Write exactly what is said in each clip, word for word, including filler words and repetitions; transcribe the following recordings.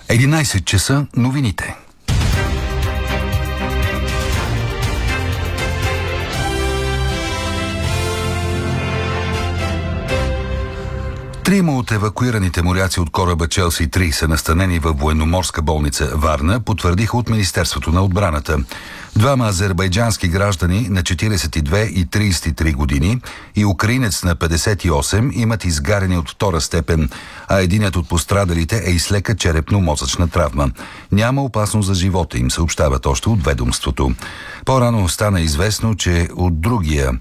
единайсет часа новините. Трима от евакуираните моряци от кораба Челси три са настанени във военноморска болница Варна, потвърдиха от Министерството на отбраната. Двама азербайджански граждани на четирийсет и две и трийсет и три години и украинец на петдесет и осем имат изгаряне от втора степен, а единият от пострадалите е и с лека черепно-мозъчна травма. Няма опасност за живота им, съобщават още от ведомството. По-рано стана известно, че от другия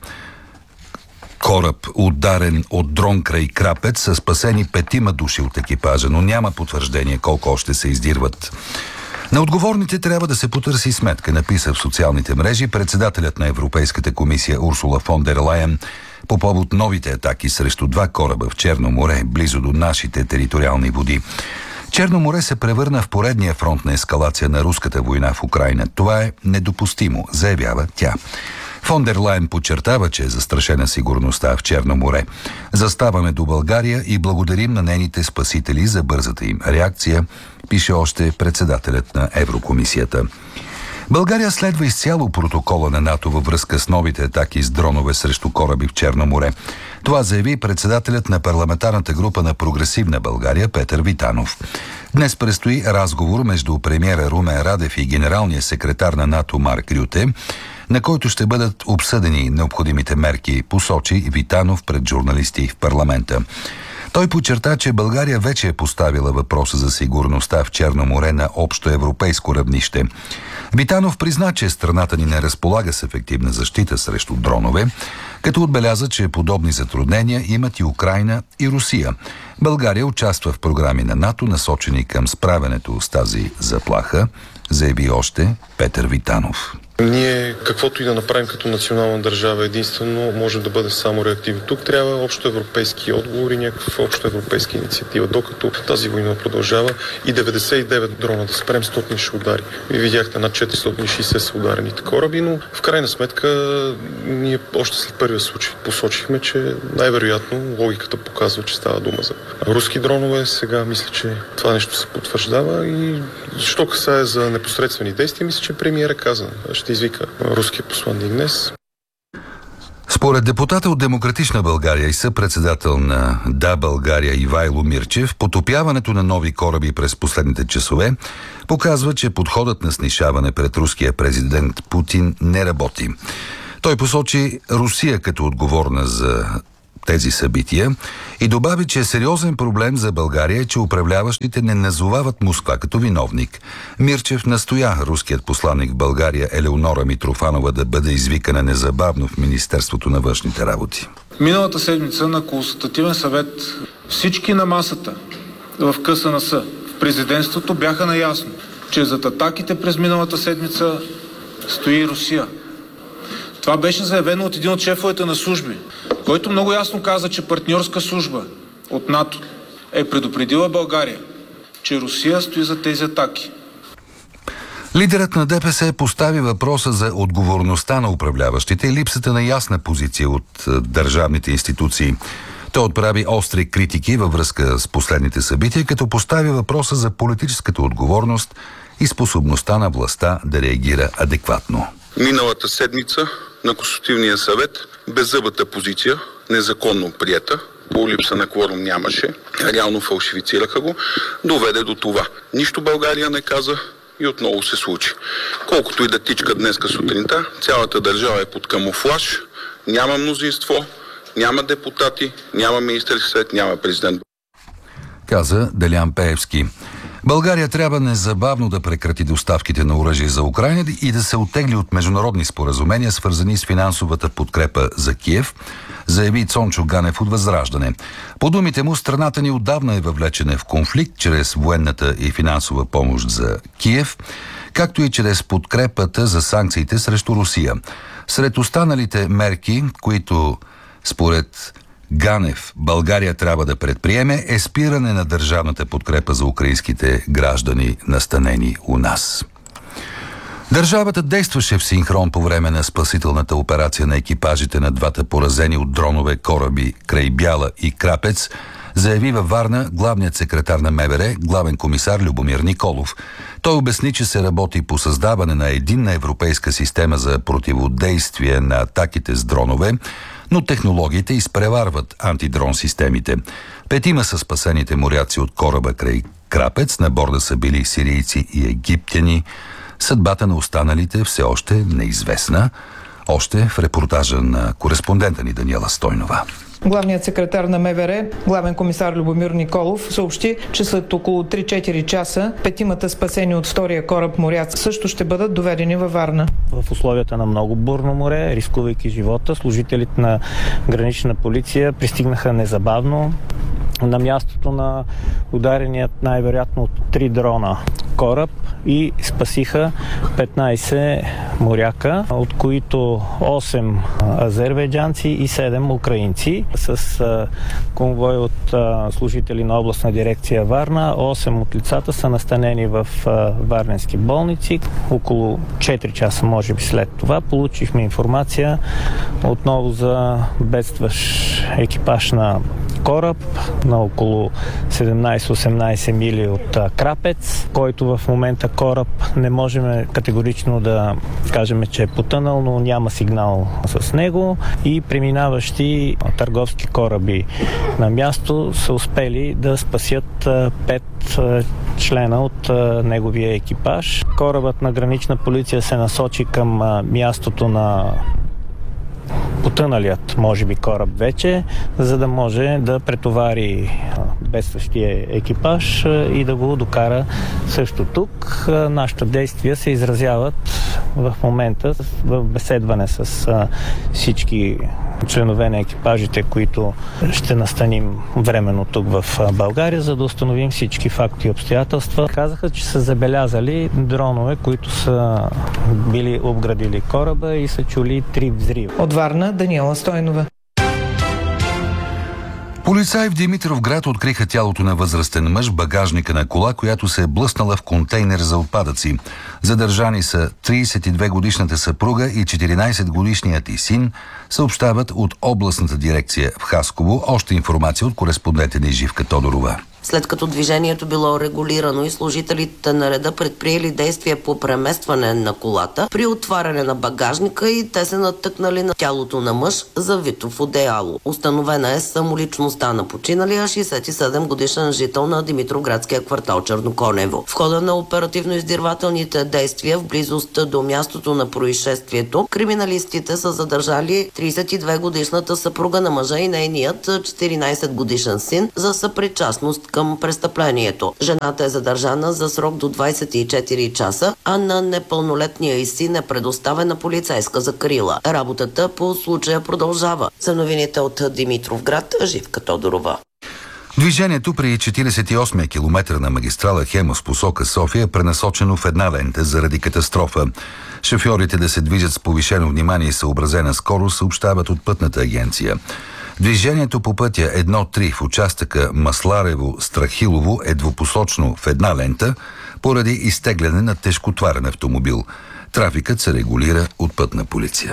кораб, ударен от дрон край Крапец, са спасени петима души от екипажа, но няма потвърждение колко още се издирват. На отговорните трябва да се потърси сметка, написа в социалните мрежи председателят на Европейската комисия Урсула фон дер Лайен по повод новите атаки срещу два кораба в Черно море, близо до нашите териториални води. Черно море се превърна в поредния фронт на ескалация на руската война в Украйна. Това е недопустимо, заявява тя. Фон дер Лайен подчертава, че е застрашена сигурността в Черно море. Заставаме до България и благодарим на нейните спасители за бързата им реакция, пише още председателят на Еврокомисията. България следва изцяло протокола на НАТО във връзка с новите атаки с дронове срещу кораби в Черно море. Това заяви председателят на парламентарната група на Прогресивна България Петър Витанов. Днес предстои разговор между премиера Румен Радев и генералния секретар на НАТО Марк Рюте, на който ще бъдат обсъдени необходимите мерки, посочи Витанов пред журналисти в парламента. Той подчерта, че България вече е поставила въпроса за сигурността в Черно море на общо европейско равнище. Витанов призна, че страната ни не разполага с ефективна защита срещу дронове, като отбеляза, че подобни затруднения имат и Украйна и Русия. България участва в програми на НАТО, насочени към справянето с тази заплаха, заяви още Петър Витанов. Ние, каквото и да направим като национална държава, единствено можем да бъдем само реактивни. Тук трябва общо европейски отговори, някаква общо европейска инициатива, докато тази война продължава и деветдесет и девет дрона да спрем, сто ще удари. Вие видяхте над четиристотин и шейсет са ударените кораби, но в крайна сметка ние още след първия случай посочихме, че най-вероятно логиката показва, че става дума за руски дронове. Сега мисля, че това нещо се потвърждава и що касае за непосредствени действия, мисля, че премиера каза, ще извика руския посланник днес. Според депутата от Демократична България и съпредседател на Да, България Ивайло Мирчев, потопяването на нови кораби през последните часове показва, че подходът на снишаване пред руския президент Путин не работи. Той посочи Русия като отговорна за тези събития и добави, че сериозен проблем за България е, че управляващите не назовават Москва като виновник. Мирчев настоя руският посланник в България Елеонора Митрофанова да бъде извикана незабавно в Министерството на външните работи. Миналата седмица на Консултативен съвет всички на масата в Ка С Н С, в президентството бяха наясно, че зад атаките през миналата седмица стои Русия. Това беше заявено от един от шефовете на служби, който много ясно каза, че партньорска служба от НАТО е предупредила България, че Русия стои за тези атаки. Лидерът на Д П С постави въпроса за отговорността на управляващите и липсата на ясна позиция от държавните институции. Той отправи остри критики във връзка с последните събития, като постави въпроса за политическата отговорност и способността на властта да реагира адекватно. Миналата седмица на Консултативния съвет беззъбата позиция, незаконно приета, по липса на кворум нямаше, реално фалшифицираха го, доведе до това. Нищо България не каза и отново се случи. Колкото и да тичка днеска сутринта, цялата държава е под камуфлаж, няма мнозинство, няма депутати, няма министерски съвет, няма президент. Каза Делян Пеевски. България трябва незабавно да прекрати доставките на оръжие за Украйна и да се оттегли от международни споразумения, свързани с финансовата подкрепа за Киев, заяви Цончо Ганев от Възраждане. По думите му, страната ни отдавна е въвлечена в конфликт чрез военната и финансова помощ за Киев, както и чрез подкрепата за санкциите срещу Русия. Сред останалите мерки, които според Ганев България трябва да предприеме, е спиране на държавната подкрепа за украинските граждани, настанени у нас. Държавата действаше в синхрон по време на спасителната операция на екипажите на двата поразени от дронове кораби край Бяла и Крапец, заяви във Варна главният секретар на МВР, главен комисар Любомир Николов. Той обясни, че се работи по създаване на единна европейска система за противодействие на атаките с дронове, но технологиите изпреварват антидрон системите. Петима са спасените моряци от кораба край Крапец. На борда са били сирийци и египтяни. Съдбата на останалите все още неизвестна. Още в репортажа на кореспондента ни Даниела Стойнова. Главният секретар на МВР, главен комисар Любомир Николов, съобщи, че след около три-четири часа петимата спасени от втория кораб моряци също ще бъдат доведени във Варна. В условията на много бурно море, рискувайки живота, служителите на гранична полиция пристигнаха незабавно на мястото на удареният най-вероятно от три дрона кораб и спасиха петнайсет моряка, от които осем азербайджанци и седем украинци. С конвой от служители на областна дирекция Варна, осем от лицата са настанени в варненски болници. Около четири часа, може би след това, получихме информация отново за бедстващ екипаж на кораб на около седемнайсет-осемнайсет мили от Крапец, който в момента кораб не можем категорично да кажем, че е потънал, но няма сигнал с него и преминаващи търговски кораби на място са успели да спасят пет члена от неговия екипаж. Корабът на гранична полиция се насочи към мястото на потъналият, може би, кораб вече, за да може да претовари бедстващия екипаж и да го докара също тук. Нашите действия се изразяват в момента в беседване с всички членове на екипажите, които ще настаним временно тук в България, за да установим всички факти и обстоятелства. Казаха, че са забелязали дронове, които са били обградили кораба и са чули три взрива. От Варна, Даниела Стойнова. Полицаи в Димитровград откриха тялото на възрастен мъж в багажника на кола, която се е блъснала в контейнер за отпадъци. Задържани са трийсет и две годишната съпруга и четиринайсет годишният й син, съобщават от областната дирекция в Хасково. Още информация от кореспондента ни Живка Тодорова. След като движението било регулирано и служителите на реда предприели действия по преместване на колата, при отваряне на багажника и те се натъкнали на тялото на мъж, завито в одеяло. Установена е самоличността на починалия шейсет и седем годишен жител на Димитровградския квартал Черноконево. В хода на оперативно-издирвателните действия в близост до мястото на происшествието, криминалистите са задържали трийсет и две годишната съпруга на мъжа и нейният четиринайсет годишен син за съпричастност към престъплението. Жената е задържана за срок до двайсет и четири часа, а на непълнолетния й син е предоставена полицейска закрила. Работата по случая продължава. За новините от Димитровград, Живка Тодорова. Движението при четирийсет и осми километър на магистрала Хемус посока София е пренасочено в една лента заради катастрофа. Шофьорите да се движат с повишено внимание и съобразена скорост, съобщават от пътната агенция. Движението по пътя едно три в участъка Масларево-Страхилово е двупосочно в една лента поради изтегляне на тежкотварен автомобил. Трафикът се регулира от пътна полиция.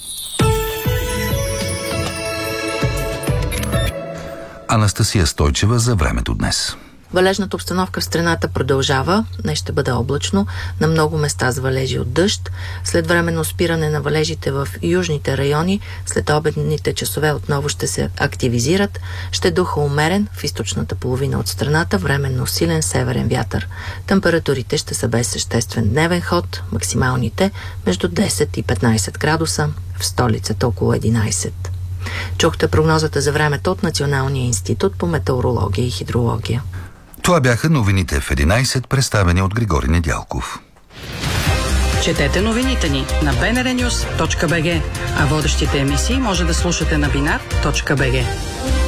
Анастасия Стойчева за времето днес. Валежната обстановка в страната продължава. Днес ще бъде облачно, на много места с валежи от дъжд. След временно спиране на валежите в южните райони, след обедните часове отново ще се активизират. Ще духа умерен в източната половина от страната, временно силен северен вятър. Температурите ще са без съществен дневен ход, максималните между десет и петнайсет градуса, в столицата около единайсет. Чухте прогнозата за времето от Националния институт по метеорология и хидрология. Това бяха новините в единайсет, представени от Григори Недялков. Четете новините ни на би ен ар нюс точка би джи, а водещите емисии може да слушате на бинар точка би джи.